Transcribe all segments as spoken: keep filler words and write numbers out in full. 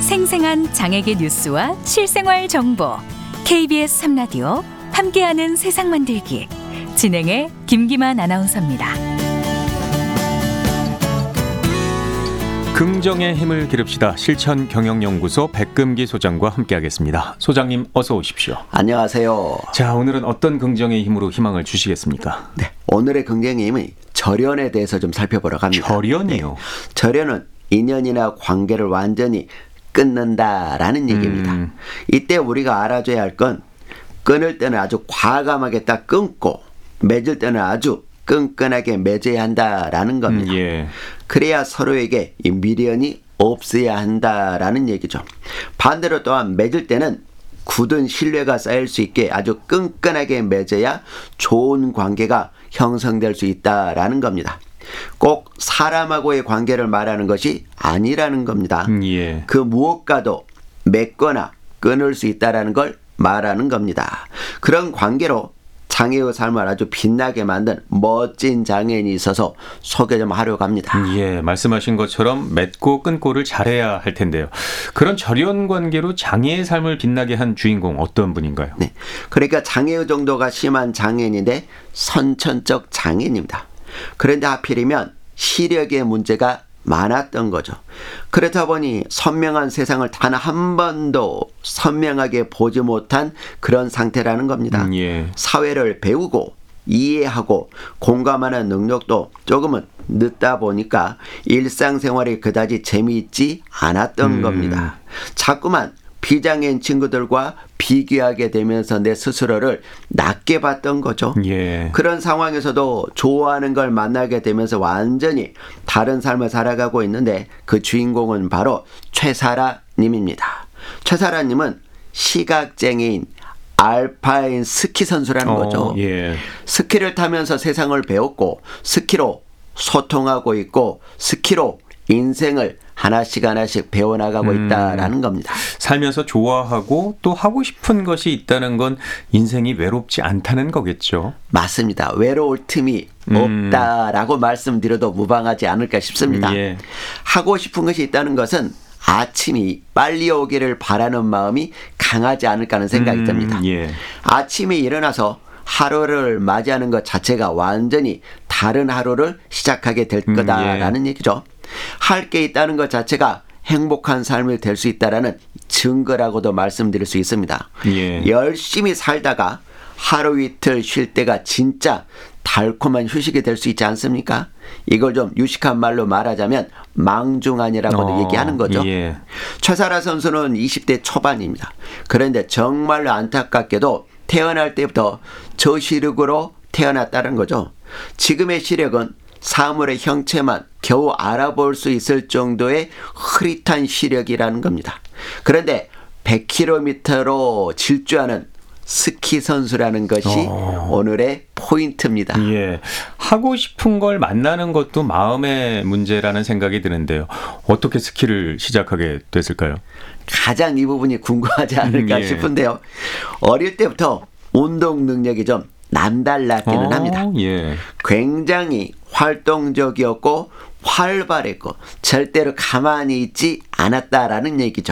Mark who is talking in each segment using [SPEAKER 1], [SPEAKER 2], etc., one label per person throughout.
[SPEAKER 1] 생생한 장애계 뉴스와 실생활 정보 케이비에스 삼 라디오 함께하는 세상 만들기 진행의 김기만 아나운서입니다.
[SPEAKER 2] 긍정의 힘을 기릅시다. 실천경영연구소 백금기 소장과 함께하겠습니다. 소장님 어서 오십시오.
[SPEAKER 3] 안녕하세요.
[SPEAKER 2] 자, 오늘은 어떤 긍정의 힘으로 희망을 주시겠습니까?
[SPEAKER 3] 네, 오늘의 긍정의 힘은 절연에 대해서 좀 살펴보러 갑니다.
[SPEAKER 2] 절연이요?
[SPEAKER 3] 네, 절연은 인연이나 관계를 완전히 끊는다라는 얘기입니다.
[SPEAKER 2] 음.
[SPEAKER 3] 이때 우리가 알아줘야 할 건 끊을 때는 아주 과감하게 딱 끊고 맺을 때는 아주 끈끈하게 맺어야 한다라는 겁니다.
[SPEAKER 2] 음, 예.
[SPEAKER 3] 그래야 서로에게 이 미련이 없어야 한다라는 얘기죠. 반대로 또한 맺을 때는 굳은 신뢰가 쌓일 수 있게 아주 끈끈하게 맺어야 좋은 관계가 형성될 수 있다라는 겁니다. 꼭 사람하고의 관계를 말하는 것이 아니라는 겁니다.
[SPEAKER 2] 음, 예.
[SPEAKER 3] 그 무엇과도 맺거나 끊을 수 있다라는 걸 말하는 겁니다. 그런 관계로 장애의 삶을 아주 빛나게 만든 멋진 장애인이 있어서 소개 좀 하려고 합니다.
[SPEAKER 2] 예, 말씀하신 것처럼 맺고 끊고를 잘해야 할 텐데요. 그런 절연 관계로 장애의 삶을 빛나게 한 주인공 어떤 분인가요?
[SPEAKER 3] 네, 그러니까 장애의 정도가 심한 장애인인데 선천적 장애인입니다. 그런데 하필이면 시력의 문제가 많았던 거죠. 그렇다 보니 선명한 세상을 단 한 번도 선명하게 보지 못한 그런 상태라는 겁니다.
[SPEAKER 2] 음, 예.
[SPEAKER 3] 사회를 배우고 이해하고 공감하는 능력도 조금은 늦다 보니까 일상생활이 그다지 재미있지 않았던
[SPEAKER 2] 음.
[SPEAKER 3] 겁니다. 자꾸만 비장애인 친구들과 비교하게 되면서 내 스스로를 낮게 봤던 거죠.
[SPEAKER 2] 예.
[SPEAKER 3] 그런 상황에서도 좋아하는 걸 만나게 되면서 완전히 다른 삶을 살아가고 있는데 그 주인공은 바로 최사라 님입니다. 최사라 님은 시각장애인 알파인 스키 선수라는
[SPEAKER 2] 어,
[SPEAKER 3] 거죠.
[SPEAKER 2] 예.
[SPEAKER 3] 스키를 타면서 세상을 배웠고 스키로 소통하고 있고 스키로 인생을 하나씩 하나씩 배워나가고
[SPEAKER 2] 음.
[SPEAKER 3] 있다라는 겁니다.
[SPEAKER 2] 살면서 좋아하고 또 하고 싶은 것이 있다는 건 인생이 외롭지 않다는 거겠죠.
[SPEAKER 3] 맞습니다. 외로울 틈이
[SPEAKER 2] 음.
[SPEAKER 3] 없다라고 말씀드려도 무방하지 않을까 싶습니다.
[SPEAKER 2] 예.
[SPEAKER 3] 하고 싶은 것이 있다는 것은 아침이 빨리 오기를 바라는 마음이 강하지 않을까 하는 생각이
[SPEAKER 2] 음,
[SPEAKER 3] 듭니다.
[SPEAKER 2] 예.
[SPEAKER 3] 아침에 일어나서 하루를 맞이하는 것 자체가 완전히 다른 하루를 시작하게 될 거다라는 음, 예. 얘기죠. 할 게 있다는 것 자체가 행복한 삶이 될 수 있다라는 증거라고도 말씀드릴 수 있습니다.
[SPEAKER 2] 예.
[SPEAKER 3] 열심히 살다가 하루 이틀 쉴 때가 진짜 달콤한 휴식이 될 수 있지 않습니까? 이걸 좀 유식한 말로 말하자면 망중한이라고도
[SPEAKER 2] 어,
[SPEAKER 3] 얘기하는 거죠.
[SPEAKER 2] 예.
[SPEAKER 3] 최사라 선수는 이십 대 초반입니다. 그런데 정말로 안타깝게도 태어날 때부터 저시력으로 태어났다는 거죠. 지금의 시력은 사물의 형체만 겨우 알아볼 수 있을 정도의 흐릿한 시력이라는 겁니다. 그런데 백 킬로미터로 질주하는 스키 선수라는 것이
[SPEAKER 2] 어.
[SPEAKER 3] 오늘의 포인트입니다.
[SPEAKER 2] 예. 하고 싶은 걸 만나는 것도 마음의 문제라는 생각이 드는데요. 어떻게 스키를 시작하게 됐을까요?
[SPEAKER 3] 가장 이 부분이 궁금하지 않을까
[SPEAKER 2] 예.
[SPEAKER 3] 싶은데요. 어릴 때부터 운동 능력이 좀 남달랐기는
[SPEAKER 2] 어,
[SPEAKER 3] 합니다.
[SPEAKER 2] 예.
[SPEAKER 3] 굉장히 활동적이었고 활발했고 절대로 가만히 있지 않았다라는 얘기죠.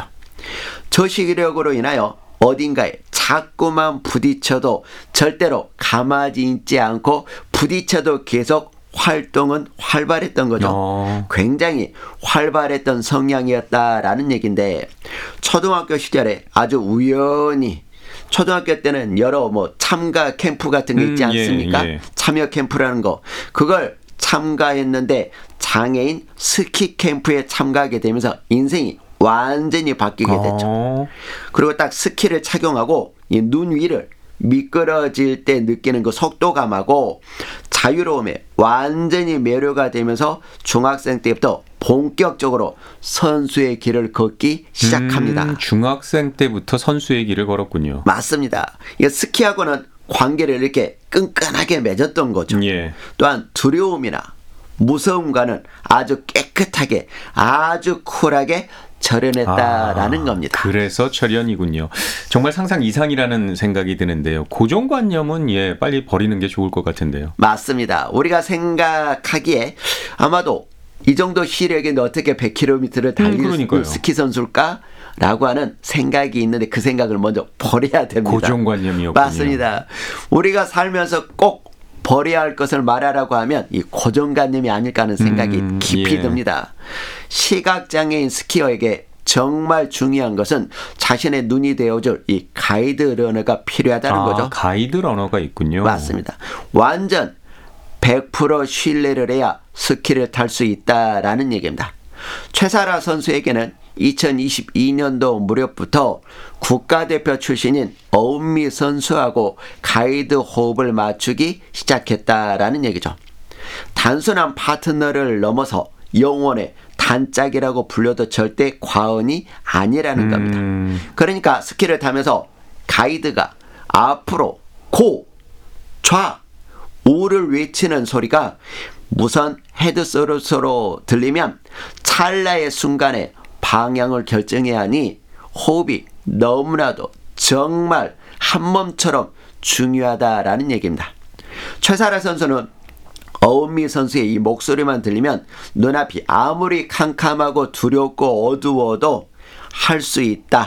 [SPEAKER 3] 저시력으로 인하여 어딘가에 자꾸만 부딪혀도 절대로 가만히 있지 않고 부딪혀도 계속 활동은 활발했던 거죠.
[SPEAKER 2] 어.
[SPEAKER 3] 굉장히 활발했던 성향이었다라는 얘기인데 초등학교 시절에 아주 우연히 초등학교 때는 여러 뭐 참가 캠프 같은 게 있지
[SPEAKER 2] 음, 예,
[SPEAKER 3] 않습니까?
[SPEAKER 2] 예.
[SPEAKER 3] 참여 캠프라는 거. 그걸 참가했는데 장애인 스키 캠프에 참가하게 되면서 인생이 완전히 바뀌게 됐죠.
[SPEAKER 2] 어.
[SPEAKER 3] 그리고 딱 스키를 착용하고 이 눈 위를 미끄러질 때 느끼는 그 속도감하고 자유로움에 완전히 매료가 되면서 중학생 때부터 본격적으로 선수의 길을 걷기 시작합니다.
[SPEAKER 2] 음, 중학생 때부터 선수의 길을 걸었군요.
[SPEAKER 3] 맞습니다. 이 스키하고는 관계를 이렇게 끈끈하게 맺었던 거죠.
[SPEAKER 2] 예.
[SPEAKER 3] 또한 두려움이나 무서움과는 아주 깨끗하게 아주 쿨하게 절연했다라는
[SPEAKER 2] 아,
[SPEAKER 3] 겁니다.
[SPEAKER 2] 그래서 절연이군요. 정말 상상 이상이라는 생각이 드는데요. 고정관념은 예, 빨리 버리는 게 좋을 것 같은데요.
[SPEAKER 3] 맞습니다. 우리가 생각하기에 아마도 이 정도 시력인데 어떻게 백 킬로미터를 달릴
[SPEAKER 2] 그러니까요.
[SPEAKER 3] 수 스키 선수일까? 라고 하는 생각이 있는데 그 생각을 먼저 버려야 됩니다.
[SPEAKER 2] 고정관념이었군요.
[SPEAKER 3] 맞습니다. 우리가 살면서 꼭 버려야 할 것을 말하라고 하면 이 고정관념이 아닐까 하는 생각이
[SPEAKER 2] 음,
[SPEAKER 3] 깊이
[SPEAKER 2] 예.
[SPEAKER 3] 듭니다. 시각장애인 스키어에게 정말 중요한 것은 자신의 눈이 되어줄 이 가이드 러너가 필요하다는
[SPEAKER 2] 아,
[SPEAKER 3] 거죠.
[SPEAKER 2] 가이드 러너가 있군요.
[SPEAKER 3] 맞습니다. 완전 백 퍼센트 신뢰를 해야 스키를 탈 수 있다라는 얘기입니다. 최사라 선수에게는 이천이십이 년도 무렵부터 국가대표 출신인 어은미 선수하고 가이드 호흡을 맞추기 시작했다라는 얘기죠. 단순한 파트너를 넘어서 영혼의 단짝이라고 불려도 절대 과언이 아니라는 겁니다.
[SPEAKER 2] 음,
[SPEAKER 3] 그러니까 스키를 타면서 가이드가 앞으로 고, 좌, 우를 외치는 소리가 무선 헤드셋으로 들리면 찰나의 순간에 방향을 결정해야 하니 호흡이 너무나도 정말 한 몸처럼 중요하다라는 얘기입니다. 최사라 선수는 어은미 선수의 이 목소리만 들리면 눈앞이 아무리 캄캄하고 두렵고 어두워도 할 수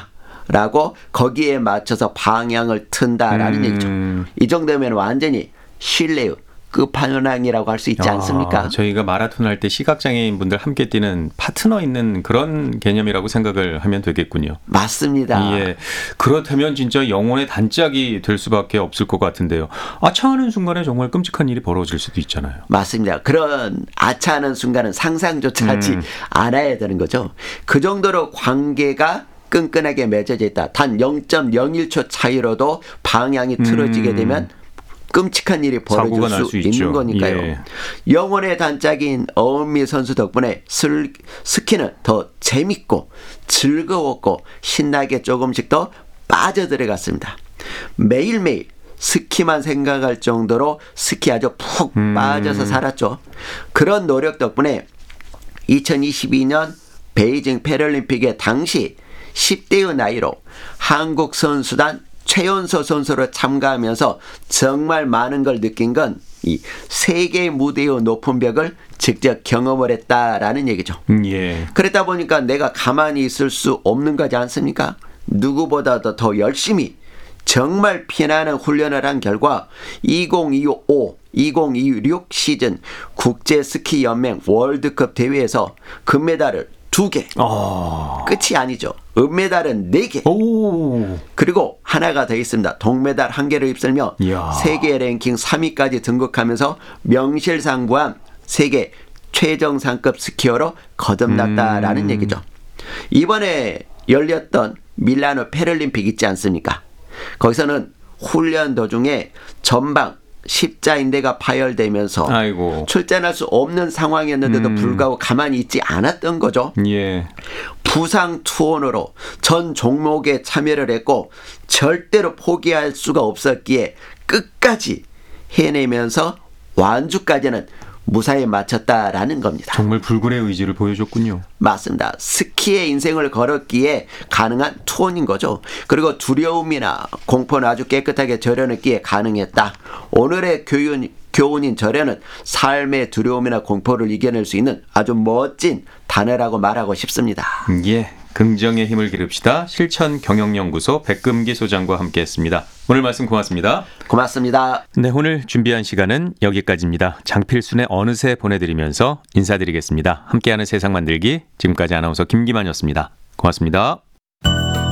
[SPEAKER 3] 있다라고 거기에 맞춰서 방향을 튼다라는
[SPEAKER 2] 음.
[SPEAKER 3] 얘기죠. 이 정도면 완전히 신뢰의 끝판왕이라고 할 수 있지 않습니까?
[SPEAKER 2] 아, 저희가 마라톤 할 때 시각장애인 분들 함께 뛰는 파트너 있는 그런 개념이라고 생각을 하면 되겠군요.
[SPEAKER 3] 맞습니다.
[SPEAKER 2] 예, 그렇다면 진짜 영혼의 단짝이 될 수밖에 없을 것 같은데요. 아차하는 순간에 정말 끔찍한 일이 벌어질 수도 있잖아요.
[SPEAKER 3] 맞습니다. 그런 아차하는 순간은 상상조차 하지
[SPEAKER 2] 음.
[SPEAKER 3] 않아야 되는 거죠. 그 정도로 관계가 끈끈하게 맺어져 있다. 단 영 점 영일 초 차이로도 방향이 틀어지게
[SPEAKER 2] 음.
[SPEAKER 3] 되면 끔찍한 일이 벌어질
[SPEAKER 2] 사고가 날
[SPEAKER 3] 수
[SPEAKER 2] 수
[SPEAKER 3] 있는
[SPEAKER 2] 있죠.
[SPEAKER 3] 거니까요.
[SPEAKER 2] 예.
[SPEAKER 3] 영혼의 단짝인 어은미 선수 덕분에 슬, 스키는 더 재밌고 즐거웠고 신나게 조금씩 더 빠져들어갔습니다. 매일매일 스키만 생각할 정도로 스키 아주 푹
[SPEAKER 2] 음.
[SPEAKER 3] 빠져서 살았죠. 그런 노력 덕분에 이천이십이 년 베이징 패럴림픽에 당시 십 대의 나이로 한국 선수단 최연소 선수로 참가하면서 정말 많은 걸 느낀 건 이 세계 무대의 높은 벽을 직접 경험을 했다라는 얘기죠.
[SPEAKER 2] 음, 예.
[SPEAKER 3] 그랬다 보니까 내가 가만히 있을 수 없는 거지 않습니까? 누구보다도 더 열심히 정말 피나는 훈련을 한 결과 이천이십오 이천이십육 시즌 국제 스키 연맹 월드컵 대회에서 금메달을 두 개.
[SPEAKER 2] 아,
[SPEAKER 3] 끝이 아니죠. 은메달은 네 개.
[SPEAKER 2] 오,
[SPEAKER 3] 그리고 하나가 더 있습니다. 동메달 한 개를 휩쓸며
[SPEAKER 2] 이야.
[SPEAKER 3] 세계 랭킹 삼 위까지 등극하면서 명실상부한 세계 최정상급 스키어로 거듭났다라는
[SPEAKER 2] 음.
[SPEAKER 3] 얘기죠. 이번에 열렸던 밀라노 패럴림픽 있지 않습니까? 거기서는 훈련 도중에 전방 십자인대가 파열되면서
[SPEAKER 2] 아이고,
[SPEAKER 3] 출전할 수 없는 상황이었는데도
[SPEAKER 2] 음.
[SPEAKER 3] 불구하고 가만히 있지 않았던 거죠.
[SPEAKER 2] 예.
[SPEAKER 3] 부상 투혼으로 전 종목에 참여를 했고 절대로 포기할 수가 없었기에 끝까지 해내면서 완주까지는 무사히 마쳤다라는 겁니다.
[SPEAKER 2] 정말 불굴의 의지를 보여줬군요.
[SPEAKER 3] 맞습니다. 스키의 인생을 걸었기에 가능한 투혼인 거죠. 그리고 두려움이나 공포는 아주 깨끗하게 절여냈기에 가능했다. 오늘의 교훈, 교훈인 절여는 삶의 두려움이나 공포를 이겨낼 수 있는 아주 멋진 단어라고 말하고 싶습니다.
[SPEAKER 2] 예, 긍정의 힘을 기릅시다. 실천경영연구소 백금기 소장과 함께했습니다. 오늘 말씀 고맙습니다.
[SPEAKER 3] 고맙습니다.
[SPEAKER 2] 네, 오늘 준비한 시간은 여기까지입니다. 장필순의 어느새 보내드리면서 인사드리겠습니다. 함께하는 세상 만들기, 지금까지 아나운서 김기만이었습니다. 고맙습니다.